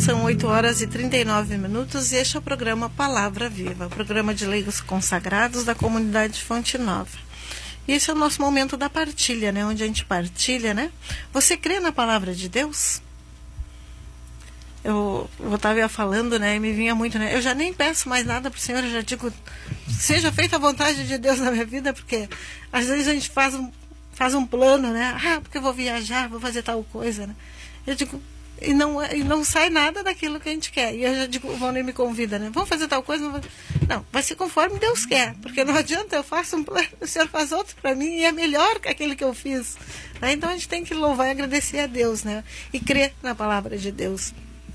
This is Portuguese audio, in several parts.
são 8h39 e este é o programa Palavra Viva, o programa de leigos consagrados da comunidade Fonte Nova. E esse é o nosso momento da partilha, né? Onde a gente partilha, né? Você crê na palavra de Deus? Eu estava falando, né? E me vinha muito, né? Eu já nem peço mais nada para o Senhor, eu já digo, seja feita a vontade de Deus na minha vida, porque às vezes a gente faz um plano, né? Porque eu vou viajar, vou fazer tal coisa, né? Eu digo, e não sai nada daquilo que a gente quer. E eu já digo, o Valnei me convida, né? Vamos fazer tal coisa? Não, vai ser conforme Deus quer. Porque não adianta, eu faço um plano, o Senhor faz outro para mim e é melhor que aquele que eu fiz. Né? Então a gente tem que louvar e agradecer a Deus, né? E crer na palavra de Deus.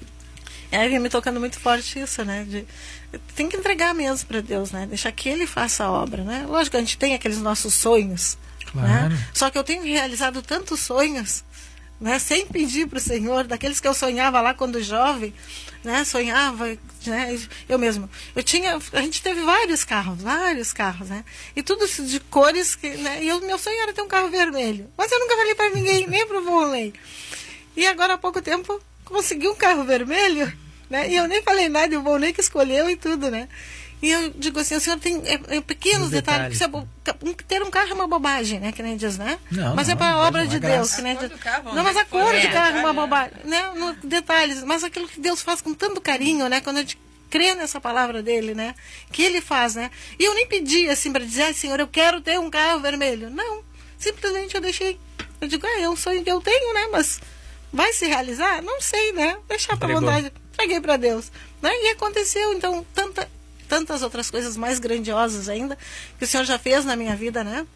E aí vem me tocando muito forte isso, né? Tem que entregar mesmo para Deus, né? Deixar que Ele faça a obra, né? Lógico que a gente tem aqueles nossos sonhos. Claro. Né? Só que eu tenho realizado tantos sonhos, né, sem pedir para o Senhor, daqueles que eu sonhava lá quando jovem, né, sonhava, né, eu mesmo, a gente teve vários carros, né, e tudo de cores, né, e meu sonho era ter um carro vermelho, mas eu nunca falei para ninguém, nem para o Volney, e agora há pouco tempo consegui um carro vermelho, né, e eu nem falei nada, e o Volney que escolheu e tudo, né. E eu digo assim, o senhor tem pequenos detalhes. Ter um carro é uma bobagem, né? Que nem diz, né? Não, mas é para a obra de Deus. Que nem diz. Não, mas a cor do carro é uma bobagem. Né? Detalhes. Mas aquilo que Deus faz com tanto carinho, né? Quando a gente crê nessa palavra dele, né? Que ele faz, né? E eu nem pedi assim para dizer, Senhor, eu quero ter um carro vermelho. Não. Simplesmente eu deixei. Eu digo, é um sonho que eu tenho, né? Mas vai se realizar? Não sei, né? Deixar para vontade. Entreguei para Deus. Né? E aconteceu, então, tantas outras coisas mais grandiosas ainda que o Senhor já fez na minha vida, né?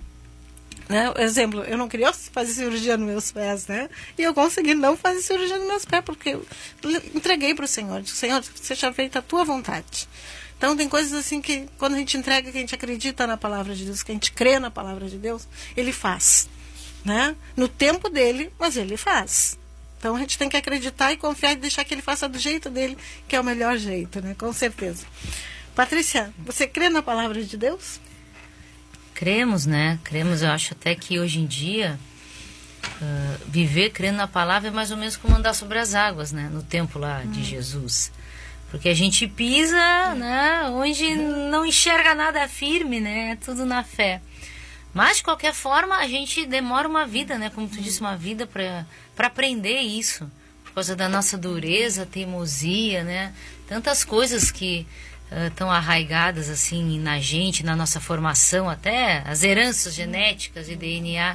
Exemplo, eu não queria fazer cirurgia nos meus pés, né? E eu consegui não fazer cirurgia nos meus pés, porque eu entreguei para o Senhor. Disse, Senhor, seja feita a tua vontade. Então tem coisas assim que quando a gente entrega, que a gente acredita na palavra de Deus, que a gente crê na palavra de Deus, Ele faz, né? No tempo dele, mas Ele faz. Então a gente tem que acreditar e confiar e deixar que Ele faça do jeito dele, que é o melhor jeito, né? Com certeza. Patrícia, você crê na palavra de Deus? Cremos, né? Cremos, eu acho até que hoje em dia viver crendo na palavra é mais ou menos como andar sobre as águas, né? No tempo lá de Jesus. Porque a gente pisa, né? Onde não enxerga nada firme, né? Tudo na fé. Mas, de qualquer forma, a gente demora uma vida, né? Como tu disse, uma vida para aprender isso. Por causa da nossa dureza, teimosia, né? Tantas coisas que tão arraigadas assim na gente, na nossa formação, até as heranças genéticas e DNA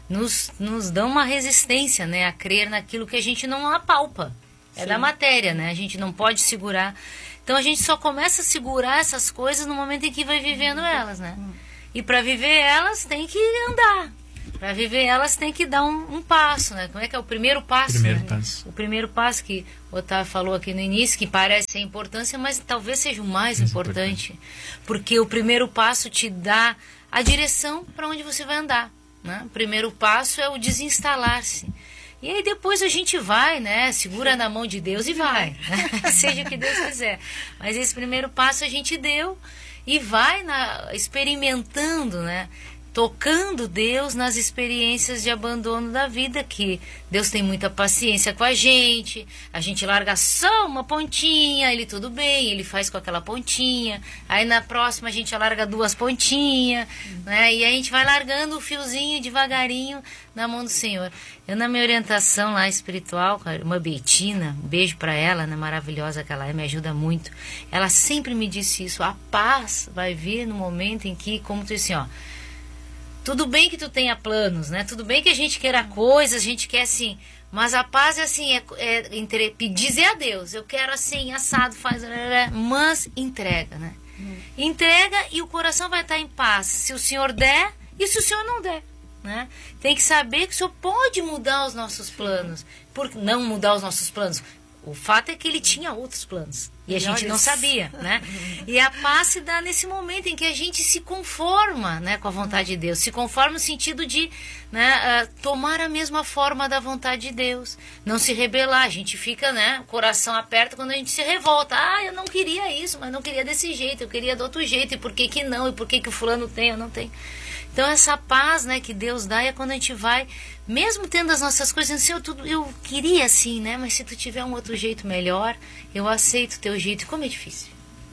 nos dão uma resistência, né, a crer naquilo que a gente não apalpa. É da matéria, né? A gente não pode segurar. Então a gente só começa a segurar essas coisas no momento em que vai vivendo elas, né? E para viver elas tem que andar. Para viver elas tem que dar um passo, né? Como é que é o primeiro passo? O primeiro passo que o Otávio falou aqui no início, que parece ser importância, mas talvez seja o mais importante. Porque o primeiro passo te dá a direção para onde você vai andar, né? O primeiro passo é o desinstalar-se. E aí depois a gente vai, né? Segura na mão de Deus e vai, né? Seja o que Deus quiser. Mas esse primeiro passo a gente deu e vai experimentando, né? Tocando Deus nas experiências de abandono da vida, que Deus tem muita paciência com a gente larga só uma pontinha, Ele tudo bem, Ele faz com aquela pontinha, aí na próxima a gente larga 2 pontinhas, né? E a gente vai largando o fiozinho devagarinho na mão do Senhor. Eu, na minha orientação lá espiritual, com a irmã Betina, um beijo para ela, né, maravilhosa que ela é, me ajuda muito, ela sempre me disse isso, a paz vai vir no momento em que, como tu disse, ó, tudo bem que tu tenha planos, né? Tudo bem que a gente queira coisas, a gente quer assim, mas a paz é assim, dizer a Deus, eu quero assim, assado, faz, mas entrega, né? Entrega e o coração vai estar em paz, se o Senhor der e se o Senhor não der, né? Tem que saber que o Senhor pode mudar os nossos planos, por não mudar os nossos planos. O fato é que Ele tinha outros planos. E a gente não sabia, né? E a paz se dá nesse momento em que a gente se conforma, né, com a vontade de Deus. Se conforma no sentido de, né, tomar a mesma forma da vontade de Deus. Não se rebelar. A gente fica, né, o coração aperta quando a gente se revolta. Eu não queria isso, mas não queria desse jeito. Eu queria do outro jeito. E por que que não? E por que que o fulano tem, eu não tenho? Então essa paz, né, que Deus dá é quando a gente vai, mesmo tendo as nossas coisas, assim, eu queria assim, né, mas se tu tiver um outro jeito melhor, eu aceito o teu jeito. Como é difícil.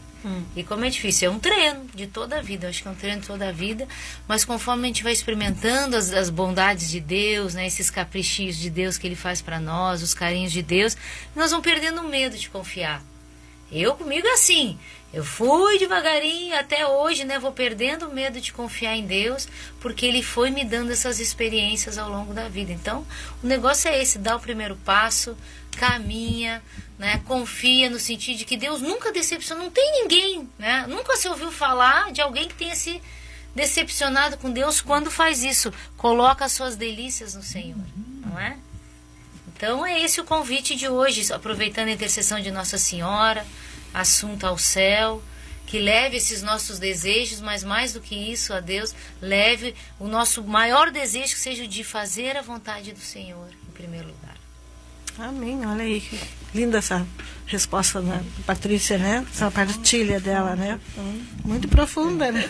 E como é difícil, é um treino de toda a vida, eu acho que é um treino de toda a vida, mas conforme a gente vai experimentando as bondades de Deus, né, esses caprichinhos de Deus que Ele faz para nós, os carinhos de Deus, nós vamos perdendo o medo de confiar. Eu comigo é assim, eu fui devagarinho até hoje, né, vou perdendo o medo de confiar em Deus, porque Ele foi me dando essas experiências ao longo da vida. Então, o negócio é esse, dá o primeiro passo, caminha, né, confia no sentido de que Deus nunca decepciona, não tem ninguém, né, nunca se ouviu falar de alguém que tenha se decepcionado com Deus quando faz isso, coloca as suas delícias no Senhor, não é? Então é esse o convite de hoje, aproveitando a intercessão de Nossa Senhora, assunto ao céu, que leve esses nossos desejos, mas mais do que isso, a Deus, leve o nosso maior desejo, que seja o de fazer a vontade do Senhor, em primeiro lugar. Amém, olha aí, que linda essa resposta da Patrícia, né? Essa partilha dela, né? Muito profunda, né?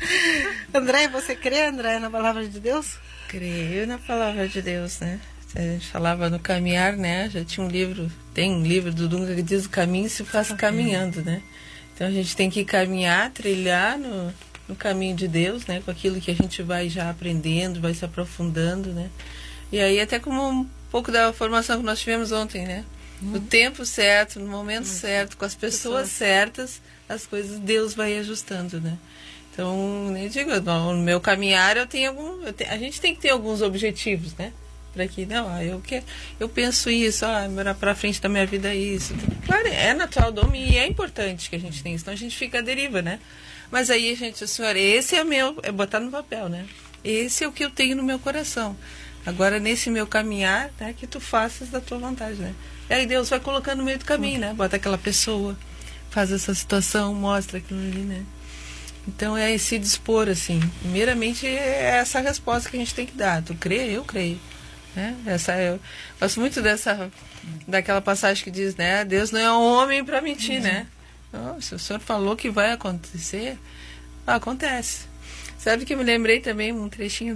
André, você crê, André, na palavra de Deus? Creio na palavra de Deus, né? A gente falava no caminhar, né? Já tinha tem um livro do Dunga que diz: o caminho se faz caminhando, né? Então a gente tem que caminhar, trilhar no caminho de Deus, né? Com aquilo que a gente vai já aprendendo, vai se aprofundando, né? E aí até como um pouco da formação que nós tivemos ontem, né? No tempo certo, no momento certo, com as pessoas certas, as coisas Deus vai ajustando, né? Então, nem digo, no meu caminhar a gente tem que ter alguns objetivos, né? Para que, não, eu penso isso, para frente da minha vida é isso. Claro, é natural do homem e é importante que a gente tenha isso, então a gente fica à deriva, né? Mas aí a gente, senhora, esse é meu, é botar no papel, né? Esse é o que eu tenho no meu coração. Agora, nesse meu caminhar, né, que tu faças da tua vontade, né? E aí Deus vai colocando no meio do caminho, né? Bota aquela pessoa, faz essa situação, mostra aquilo ali, né? Então é se dispor, assim. Primeiramente é essa resposta que a gente tem que dar. Tu crê? Eu creio. Né? Eu gosto muito daquela passagem que diz, né? Deus não é um homem para mentir, né? Não, se o Senhor falou que vai acontecer, acontece. Sabe que eu me lembrei também um trechinho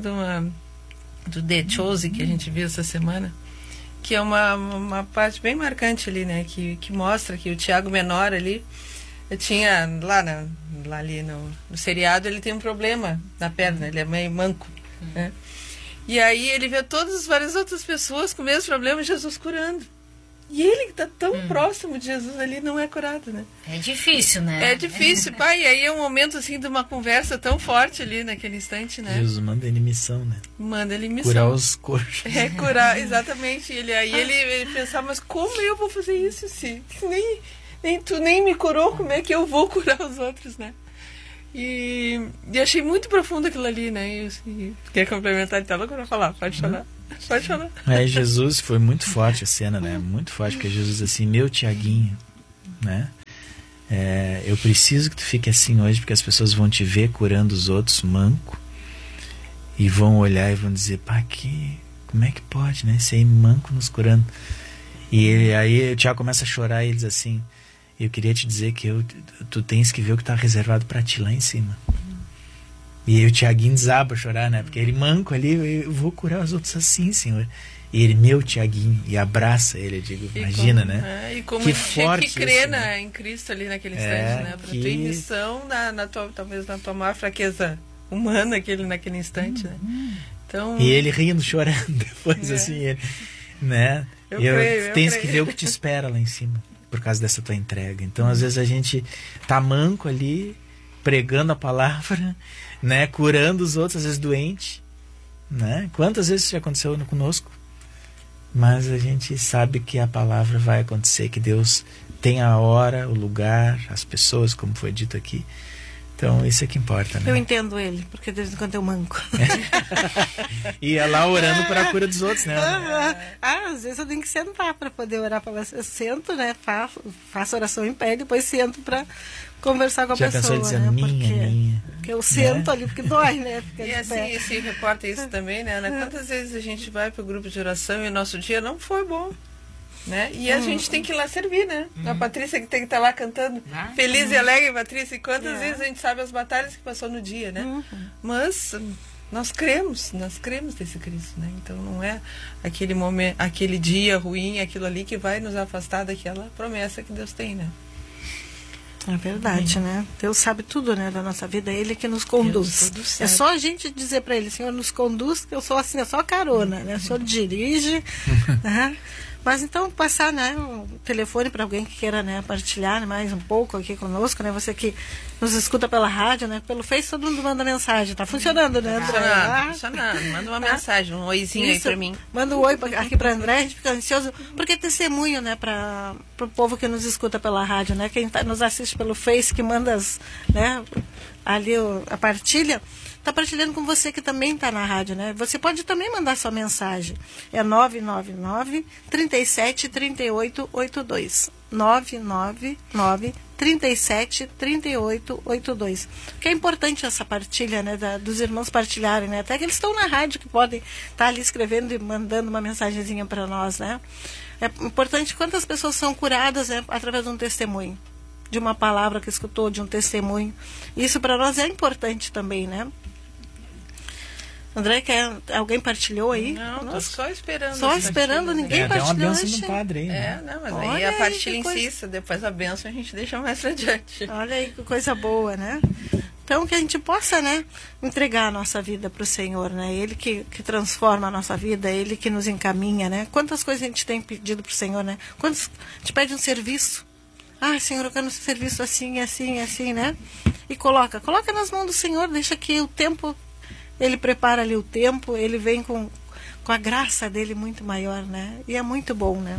do The Chosen que a gente viu essa semana, que é uma parte bem marcante ali, né? Que mostra que o Tiago menor ali tinha lá ali no seriado, ele tem um problema na perna, ele é meio manco, né? E aí ele vê várias outras pessoas com o mesmo problema, Jesus curando. E ele que está tão próximo de Jesus ali não é curado, né? É difícil, né? É difícil, pai. E aí é um momento assim de uma conversa tão forte ali naquele instante, né? Jesus manda ele missão, né? Manda ele missão. Curar os coxos. É, curar, exatamente. Ele pensava, mas como eu vou fazer isso se nem tu nem me curou, como é que eu vou curar os outros, né? E achei muito profundo aquilo ali, né? Quer complementar? Ele tá louco pra falar, pode falar. Pode falar. Jesus, foi muito forte a cena, né? Muito forte, porque Jesus assim, meu Tiaguinho, né? Eu preciso que tu fique assim hoje, porque as pessoas vão te ver curando os outros, manco, e vão olhar e vão dizer, pá, como é que pode, né? Esse aí manco nos curando. E aí o Tiago começa a chorar e ele diz assim, eu queria te dizer que tu tens que ver o que está reservado para ti lá em cima. E aí o Tiaguinho desaba a chorar, né? Porque ele manco ali, eu vou curar os outros assim, Senhor. E ele, meu Tiaguinho, e abraça ele, eu digo, imagina, né? E como que ele tinha que crer isso, né? Em Cristo ali naquele instante, né? Para tua missão, talvez na tua maior fraqueza humana naquele instante, né? Então, e ele rindo, chorando depois, assim, ele, né? Eu creio. Tens que ver o que te espera lá em cima, por causa dessa tua entrega. Então, às vezes a gente tá manco ali, pregando a palavra, né? Curando os outros, às vezes doente, né? Quantas vezes isso já aconteceu conosco? Mas a gente sabe que a palavra vai acontecer, que Deus tem a hora, o lugar, as pessoas, como foi dito aqui. Então, isso é que importa, né? Eu entendo ele, porque de vez em quando eu manco. E é lá orando para a cura dos outros, né? Às vezes eu tenho que sentar para poder orar para você. Eu sento, né? Faço oração em pé e depois sento para conversar com a já pessoa. Já pensou em dizer, né? minha? Porque eu sento ali, porque dói, né? E assim, se reporta isso também, né? Quantas vezes a gente vai para o grupo de oração e o nosso dia não foi bom, né? E a gente tem que ir lá servir, né? A Patrícia que tem que estar lá cantando feliz e alegre, Patrícia. E quantas vezes a gente sabe as batalhas que passou no dia, né? Mas nós cremos nesse Cristo, né? Então não é aquele momento, aquele dia ruim, aquilo ali que vai nos afastar daquela promessa que Deus tem, né? É verdade, né? Deus sabe tudo, né, da nossa vida, é Ele que nos conduz. É só a gente dizer para Ele, Senhor, nos conduz, que eu sou assim, é só carona, né? O Senhor dirige, né? Mas então passar, né, um telefone para alguém que queira, né, partilhar mais um pouco aqui conosco, né? Você que nos escuta pela rádio, né? Pelo Face todo mundo manda mensagem. Tá funcionando, né, André? Funcionando. Manda uma mensagem, um oizinho aí para mim. Manda um oi aqui para André, a gente fica ansioso, porque é testemunho, né, para o povo que nos escuta pela rádio, né? Quem nos assiste pelo Face, que manda né, ali a partilha, está partilhando com você que também está na rádio, né? Você pode também mandar sua mensagem. É 999 37 38 82. 999 37 38 82. Que é importante essa partilha, né, dos irmãos partilharem, né? Até que eles estão na rádio, que podem estar ali escrevendo e mandando uma mensagenzinha para nós, né? É importante quantas pessoas são curadas, né, através de um testemunho, de uma palavra que escutou, de um testemunho. Isso para nós é importante também, né? André, alguém partilhou aí? Não, tô só esperando. Só esperando, ninguém partilhou. Tem uma benção do padre aí, né? Não, mas aí a partilha insista, depois a benção a gente deixa mais pra diante. Olha aí que coisa boa, né? Então que a gente possa, né, entregar a nossa vida para o Senhor, né? Ele que transforma a nossa vida, Ele que nos encaminha, né? Quantas coisas a gente tem pedido para o Senhor, né? Quantos a gente pede um serviço? Ah, Senhor, eu quero um serviço assim, assim, assim, né? E coloca nas mãos do Senhor, deixa que o tempo... Ele prepara ali o tempo, ele vem com a graça dele muito maior, né? E é muito bom, né?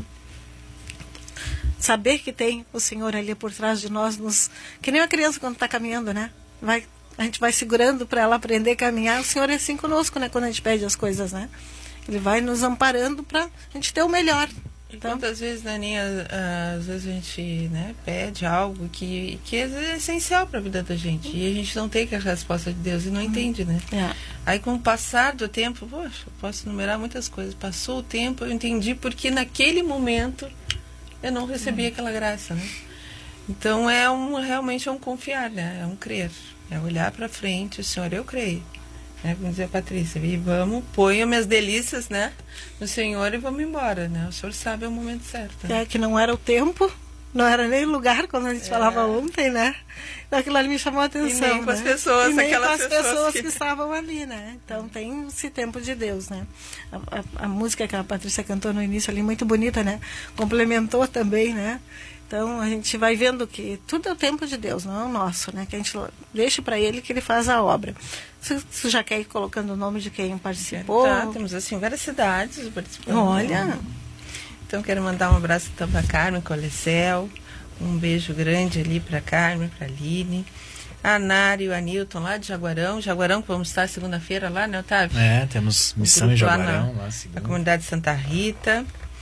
Saber que tem o Senhor ali por trás de nós, que nem uma criança quando está caminhando, né? A gente vai segurando para ela aprender a caminhar. O Senhor é assim conosco, né? Quando a gente pede as coisas, né? Ele vai nos amparando para a gente ter o melhor. Então, quantas vezes, Naninha, às vezes a gente, né, pede algo que às vezes é essencial para a vida da gente, e a gente não tem a resposta de Deus e não entende, né? Aí com o passar do tempo, poxa, eu posso enumerar muitas coisas, passou o tempo, eu entendi porque naquele momento eu não recebi aquela graça, né? Então realmente é um confiar, né? É um crer, é olhar para frente, o Senhor, eu creio. Como dizer a Patrícia, e ponho minhas delícias, né, no Senhor e vamos embora, né? O Senhor sabe o momento certo. Né? Que não era o tempo, não era nem o lugar, como a gente falava ontem, né? Então aquilo ali me chamou a atenção. E nem com as pessoas, e nem aquelas com as pessoas que estavam ali, né? Então tem esse tempo de Deus, né? A música que a Patrícia cantou no início ali, muito bonita, né? Complementou também, né? Então a gente vai vendo que tudo é o tempo de Deus, não é o nosso, né? Que a gente deixa para Ele que Ele faz a obra. Você já quer ir colocando o nome de quem participou? Temos assim várias cidades participando. Olha! Então quero mandar um abraço então para Carmen Colecel, um beijo grande ali para Carmen, para Aline, a Nari e o Anilton lá de Jaguarão, que vamos estar segunda-feira lá, né, Otávio? Temos missão em Jaguarão lá na comunidade Santa Rita.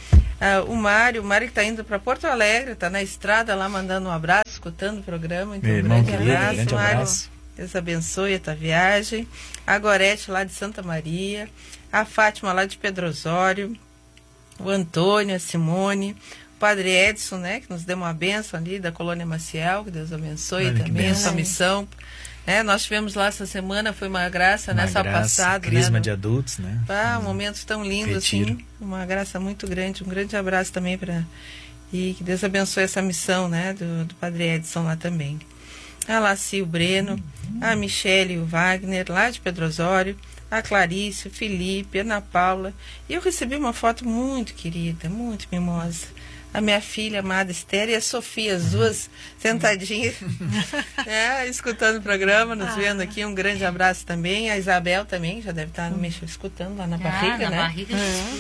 O Mário que está indo para Porto Alegre, está na estrada lá mandando um abraço, escutando o programa. Então, grande abraço, Mário. Deus abençoe a tua viagem. A Gorete lá de Santa Maria, a Fátima lá de Pedro Osório, o Antônio, a Simone, o Padre Edson, né, que nos deu uma bênção ali da Colônia Maciel, que Deus abençoe também a sua missão. Nós tivemos lá essa semana, foi uma graça, nessa passada. Crisma de adultos, né? Um momento tão lindo, assim, uma graça muito grande, um grande abraço também e que Deus abençoe essa missão, né, do Padre Edson lá também. A Laci, o Breno, a Michele e o Wagner, lá de Pedro Osório, a Clarice, o Felipe, a Ana Paula. E eu recebi uma foto muito querida, muito mimosa. A minha filha amada Esther e a Sofia, as duas sentadinhas, escutando o programa, nos vendo aqui. Um grande abraço também. A Isabel também, já deve estar escutando lá na barriga, né? Barriga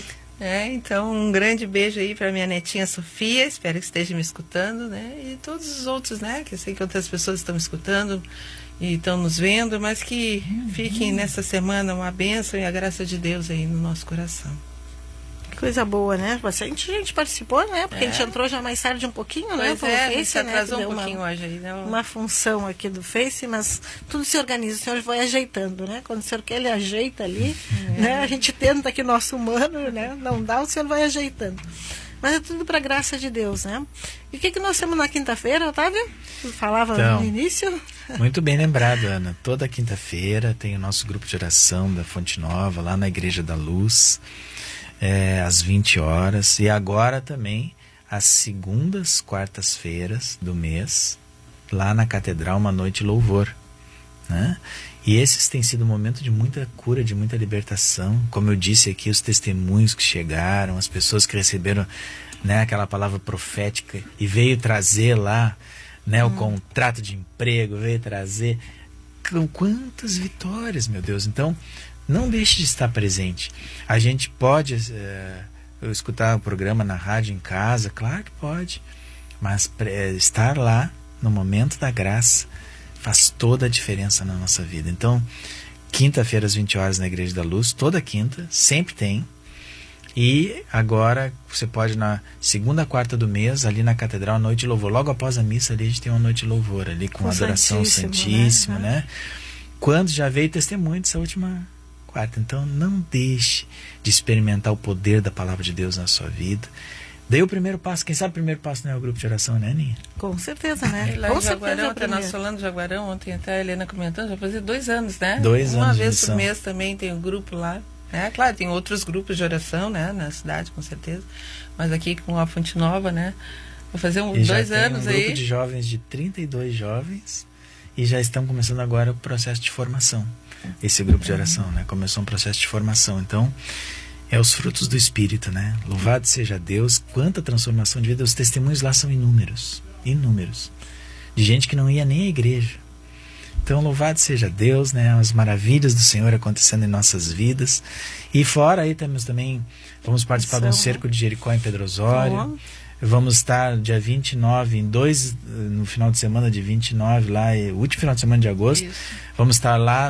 então, um grande beijo aí para minha netinha Sofia, espero que esteja me escutando, né? E todos os outros, né? Que eu sei que outras pessoas estão me escutando e estão nos vendo, mas que fiquem nessa semana uma bênção e a graça de Deus aí no nosso coração. Coisa boa, né? Bastante gente participou, né? Porque a gente entrou já mais tarde um pouquinho, né? Pelo Face, a gente se atrasou um pouquinho hoje aí, né? Uma função aqui do Face, mas tudo se organiza, o Senhor vai ajeitando, né? Quando o Senhor quer, Ele ajeita ali, né? A gente tenta aqui, nosso humano, né? Não dá, o Senhor vai ajeitando. Mas é tudo para a graça de Deus, né? E o que nós temos na quinta-feira, Otávio? Tu falava então, no início. Muito bem lembrado, Ana. Toda quinta-feira tem o nosso grupo de oração da Fonte Nova, lá na Igreja da Luz, às 20 horas. E agora também, às segundas, quartas-feiras do mês, lá na Catedral, uma noite de louvor, né? E esses têm sido um momento de muita cura, de muita libertação. Como eu disse aqui, os testemunhos que chegaram, as pessoas que receberam, né, aquela palavra profética e veio trazer lá, né, o contrato de emprego, veio trazer quantas vitórias, meu Deus. Então, não deixe de estar presente. A gente pode escutar o programa na rádio em casa, claro que pode, mas estar lá no momento da graça faz toda a diferença na nossa vida. Então, quinta-feira às 20 horas na Igreja da Luz, toda quinta, sempre tem. E agora você pode na segunda, quarta do mês, ali na Catedral, noite de louvor. Logo após a missa ali a gente tem uma noite de louvor ali com adoração santíssima, né? Quando já veio testemunho dessa última quarta. Então não deixe de experimentar o poder da palavra de Deus na sua vida. Daí o primeiro passo, quem sabe o primeiro passo não é o grupo de oração, né, Aninha? Com certeza, né? Lá em Jaguarão, até nós falando de Jaguarão, ontem até a Helena comentando, já fazia 2 anos, né? 2 anos. Uma vez por mês também tem um grupo lá. Claro, tem outros grupos de oração, né, na cidade, com certeza. Mas aqui com a Fonte Nova, né? Vou fazer 2 anos aí. Um grupo de jovens, de 32 jovens, e já estão começando agora o processo de formação. Esse grupo de oração, né? Começou um processo de formação. Então, é os frutos do Espírito, né? Louvado seja Deus, quanta transformação de vida. Os testemunhos lá são inúmeros, inúmeros. De gente que não ia nem à igreja. Então, louvado seja Deus, né? As maravilhas do Senhor acontecendo em nossas vidas. E fora aí temos também, vamos participar de um cerco de Jericó em Pedro Osório. Vamos estar dia 29, no final de semana de 29, lá, o último final de semana de agosto. Isso. Vamos estar lá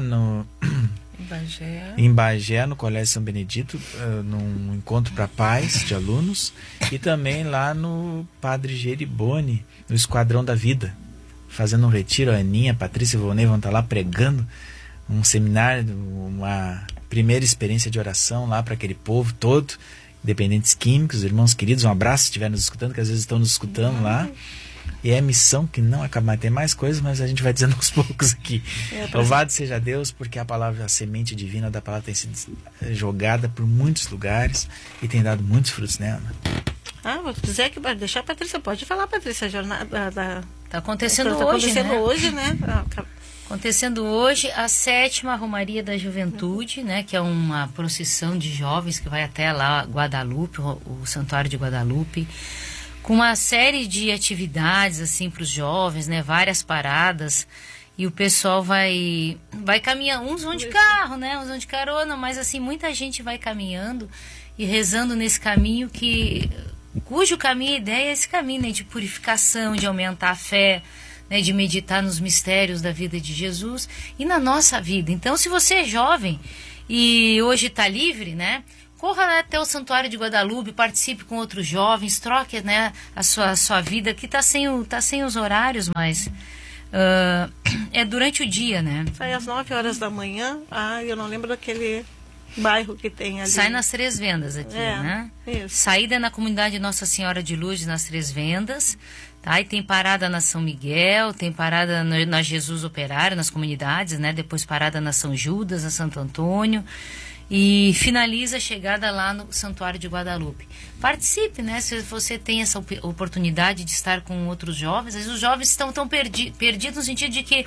em Bagé, no Colégio São Benedito, num encontro para pais de alunos. E também lá no Padre Geribone, no Esquadrão da Vida, fazendo um retiro. A Aninha, a Patrícia e o Volney vão estar lá pregando um seminário, uma primeira experiência de oração lá para aquele povo todo, dependentes químicos, irmãos queridos. Um abraço se estiver nos escutando, que às vezes estão nos escutando lá. E é missão que não acaba, tem mais coisas, mas a gente vai dizendo aos poucos aqui. Louvado seja Deus, porque a palavra, a semente divina da palavra tem sido jogada por muitos lugares e tem dado muitos frutos, né, Ana? Vou dizer que vai deixar a Patrícia, pode falar, Patrícia, a jornada Está acontecendo hoje, né? Acontecendo hoje a 7ª Romaria da Juventude, né, que é uma procissão de jovens que vai até lá Guadalupe, o Santuário de Guadalupe, com uma série de atividades assim para os jovens, né, várias paradas, e o pessoal vai caminhar, uns vão de carro, né, uns vão de carona, mas assim muita gente vai caminhando e rezando nesse caminho cujo caminho, a ideia é esse caminho, né, de purificação, de aumentar a fé, né, de meditar nos mistérios da vida de Jesus e na nossa vida. Então, se você é jovem e hoje está livre, né, corra, né, até o Santuário de Guadalupe, participe com outros jovens, troque, né, a sua vida, que tá sem os horários, mas é durante o dia, né? Sai às 9 horas da manhã. Eu não lembro daquele bairro que tem ali. Sai nas Três Vendas aqui, né? Isso. Saída na comunidade Nossa Senhora de Lourdes, nas Três Vendas. Tá? E tem parada na São Miguel, tem parada na Jesus Operário, nas comunidades, né? Depois parada na São Judas, na Santo Antônio. E finaliza a chegada lá no Santuário de Guadalupe. Participe, né? Se você tem essa oportunidade de estar com outros jovens. Os jovens estão tão perdidos no sentido de que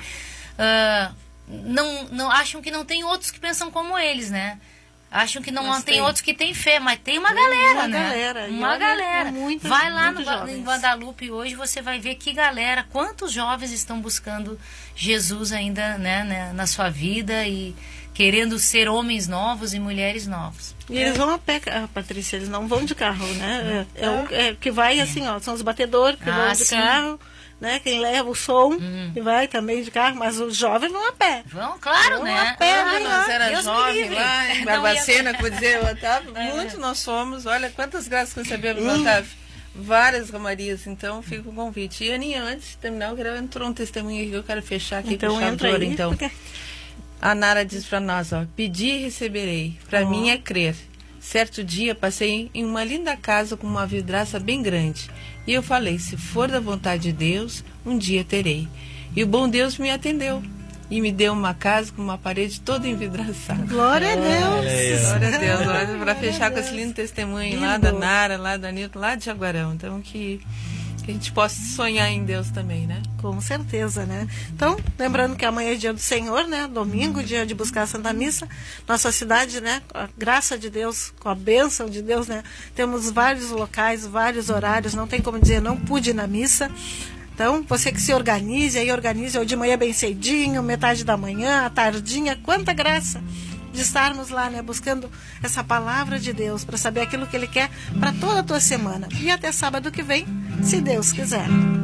não acham que não tem outros que pensam como eles, né? Acham que não tem outros que têm fé, mas tem uma galera, né? Uma galera. Vai lá em Guadalupe hoje, você vai ver que galera, quantos jovens estão buscando Jesus ainda, né, na sua vida e querendo ser homens novos e mulheres novos. E eles vão a pé, Patrícia, eles não vão de carro, né? Que vai assim, são os batedores que vão de carro, né? Quem leva o som e vai também de carro, mas os jovens vão a pé. Vão, claro, né? A pé, nós era jovem lá em Barbacena, que eu dizer, Otávio, muitos nós fomos, olha quantas graças recebemos, Otávio. Várias romarias, então fica o convite. E Aninha, antes de terminar, entrou um testemunho aqui que eu quero fechar aqui então, com chave de ouro, então. A Nara diz para nós, pedi e receberei. Para mim é crer. Certo dia passei em uma linda casa com uma vidraça bem grande. E eu falei, se for da vontade de Deus, um dia terei. E o bom Deus me atendeu. E me deu uma casa com uma parede toda envidraçada. Glória a Deus! Glória a Deus. Olha, para fechar com esse lindo testemunho lindo. Lá da Nara, lá da Nilton, lá de Jaguarão. Então, que a gente possa sonhar em Deus também, né? Com certeza, né? Então, lembrando que amanhã é dia do Senhor, né? Domingo, dia de buscar a Santa Missa. Nossa cidade, né? Com a graça de Deus, com a bênção de Deus, né? Temos vários locais, vários horários. Não tem como dizer, não pude ir na missa. Então, você que se organize, aí organize ou de manhã bem cedinho, metade da manhã, à tardinha. Quanta graça de estarmos lá, né, buscando essa palavra de Deus para saber aquilo que Ele quer para toda a tua semana. E até sábado que vem, se Deus quiser.